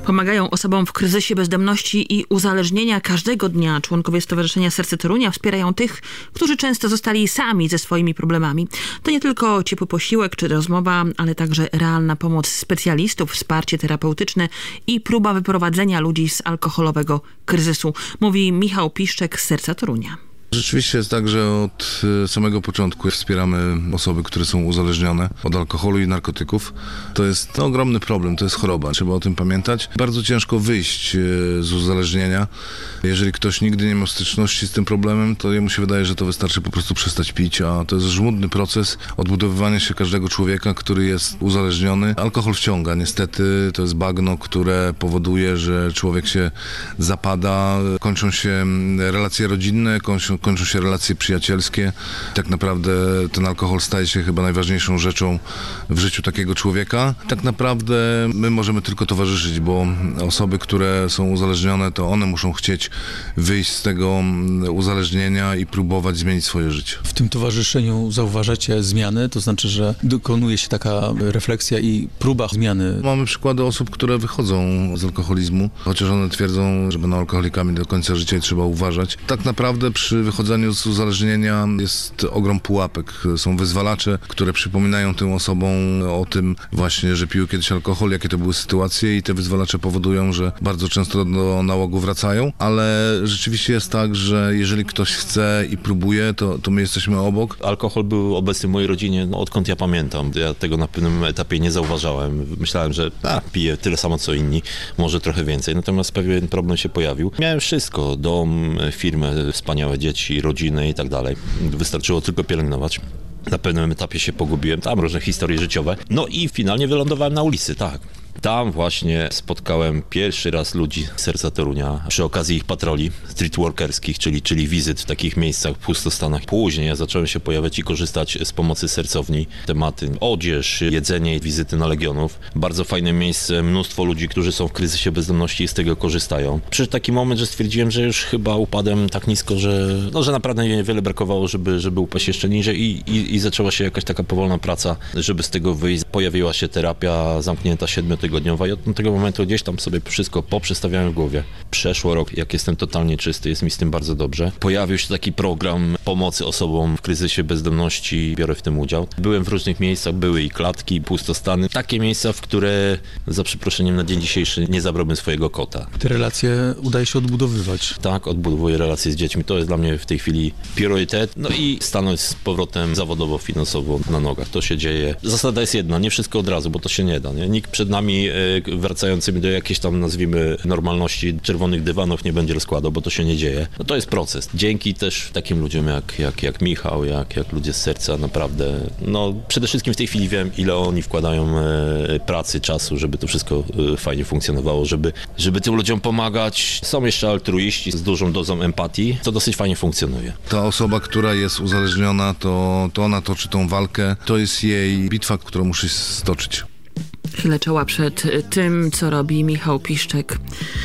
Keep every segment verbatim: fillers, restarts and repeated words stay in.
Pomagają osobom w kryzysie bezdomności i uzależnienia każdego dnia. Członkowie Stowarzyszenia Serce Torunia wspierają tych, którzy często zostali sami ze swoimi problemami. To nie tylko ciepły posiłek czy rozmowa, ale także realna pomoc specjalistów, wsparcie terapeutyczne i próba wyprowadzenia ludzi z alkoholowego kryzysu, mówi Michał Piszczek z Serca Torunia. Rzeczywiście jest tak, że od samego początku wspieramy osoby, które są uzależnione od alkoholu i narkotyków. To jest no, ogromny problem, to jest choroba, trzeba o tym pamiętać. Bardzo ciężko wyjść z uzależnienia. Jeżeli ktoś nigdy nie miał styczności z tym problemem, to jemu się wydaje, że to wystarczy po prostu przestać pić, a to jest żmudny proces odbudowywania się każdego człowieka, który jest uzależniony. Alkohol wciąga, niestety to jest bagno, które powoduje, że człowiek się zapada, kończą się relacje rodzinne, kończą kończą się relacje przyjacielskie. Tak naprawdę ten alkohol staje się chyba najważniejszą rzeczą w życiu takiego człowieka. Tak naprawdę my możemy tylko towarzyszyć, bo osoby, które są uzależnione, to one muszą chcieć wyjść z tego uzależnienia i próbować zmienić swoje życie. W tym towarzyszeniu zauważacie zmiany? To znaczy, że dokonuje się taka refleksja i próba zmiany? Mamy przykłady osób, które wychodzą z alkoholizmu, chociaż one twierdzą, że będą alkoholikami do końca życia i trzeba uważać. Tak naprawdę przy wychodzeniu z uzależnienia jest ogrom pułapek. Są wyzwalacze, które przypominają tym osobom o tym właśnie, że piły kiedyś alkohol, jakie to były sytuacje i te wyzwalacze powodują, że bardzo często do nałogu wracają, ale rzeczywiście jest tak, że jeżeli ktoś chce i próbuje, to, to my jesteśmy obok. Alkohol był obecny w mojej rodzinie, no, odkąd ja pamiętam. Ja tego na pewnym etapie nie zauważałem. Myślałem, że a, piję tyle samo co inni, może trochę więcej. Natomiast pewien problem się pojawił. Miałem wszystko, dom, firmę, wspaniałe dzieci, rodziny i tak dalej. Wystarczyło tylko pielęgnować. Na pewnym etapie się pogubiłem, tam różne historie życiowe. No i finalnie wylądowałem na ulicy, tak. Tam właśnie spotkałem pierwszy raz ludzi z Serca Torunia przy okazji ich patroli streetworkerskich, czyli, czyli wizyt w takich miejscach, w pustostanach. Później ja zacząłem się pojawiać i korzystać z pomocy sercowni. Tematy odzież, jedzenie, wizyty na Legionów. Bardzo fajne miejsce, mnóstwo ludzi, którzy są w kryzysie bezdomności i z tego korzystają. Przyszedł taki moment, że stwierdziłem, że już chyba upadłem tak nisko, że, no, że naprawdę niewiele brakowało, żeby, żeby upaść jeszcze niżej i, i, i zaczęła się jakaś taka powolna praca, żeby z tego wyjść. Pojawiła się terapia zamknięta siedmiotygodniowa tygodniowa i od tego momentu gdzieś tam sobie wszystko poprzestawiałem w głowie. Przeszło rok, jak jestem totalnie czysty, jest mi z tym bardzo dobrze. Pojawił się taki program pomocy osobom w kryzysie bezdomności, biorę w tym udział. Byłem w różnych miejscach, były i klatki, i pustostany. Takie miejsca, w które za przeproszeniem na dzień dzisiejszy nie zabrałbym swojego kota. Te relacje udaje się odbudowywać. Tak, odbudowuję relacje z dziećmi. To jest dla mnie w tej chwili priorytet. No i stanąć z powrotem zawodowo, finansowo na nogach. To się dzieje. Zasada jest jedna, nie wszystko od razu, bo to się nie da. Nie? Nikt przed nami wracającymi do jakiejś tam, nazwijmy, normalności czerwonych dywanów nie będzie rozkładał, bo to się nie dzieje. No to jest proces. Dzięki też takim ludziom jak, jak, jak Michał, jak, jak ludzie z serca, naprawdę, no przede wszystkim w tej chwili wiem, ile oni wkładają e, pracy, czasu, żeby to wszystko e, fajnie funkcjonowało, żeby, żeby tym ludziom pomagać. Są jeszcze altruiści z dużą dozą empatii, to dosyć fajnie funkcjonuje. Ta osoba, która jest uzależniona, to, to ona toczy tą walkę, to jest jej bitwa, którą musi stoczyć. Chylę czoła przed tym, co robi Michał Piszczek.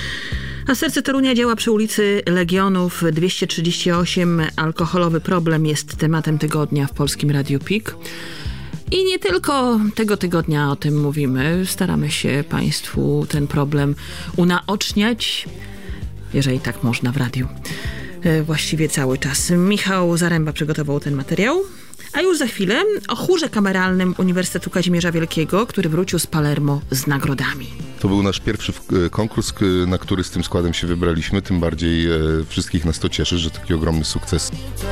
A Serce Torunia działa przy ulicy Legionów dwieście trzydzieści osiem. Alkoholowy problem jest tematem tygodnia w Polskim Radiu P I K. I nie tylko tego tygodnia o tym mówimy. Staramy się Państwu ten problem unaoczniać, jeżeli tak można w radiu. Właściwie cały czas. Michał Zaręba przygotował ten materiał. A już za chwilę o chórze kameralnym Uniwersytetu Kazimierza Wielkiego, który wrócił z Palermo z nagrodami. To był nasz pierwszy konkurs, na który z tym składem się wybraliśmy. Tym bardziej wszystkich nas to cieszy, że taki ogromny sukces.